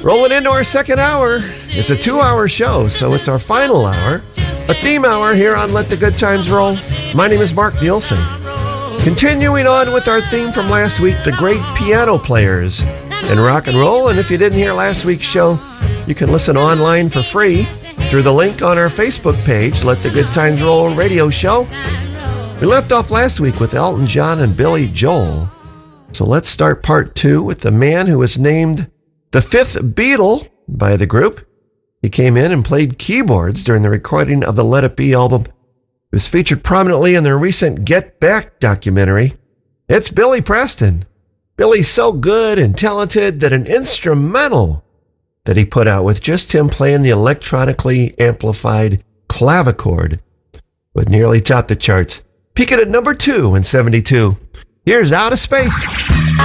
Rolling into our second hour. It's a 2-hour show, so it's our final hour. A theme hour here on Let the Good Times Roll. My name is Mark Nielsen. Continuing on with our theme from last week, the great piano players in rock and roll. And if you didn't hear last week's show, you can listen online for free through the link on our Facebook page, Let the Good Times Roll Radio Show. We left off last week with Elton John and Billy Joel. So let's start part 2 with the man who was named the 5th Beatle by the group. He came in and played keyboards during the recording of the Let It Be album. He was featured prominently in their recent Get Back documentary. It's Billy Preston. Billy's so good and talented that an instrumental that he put out with just him playing the electronically amplified clavichord would nearly top the charts, peaking at number 2 in '72. Here's Out of Space.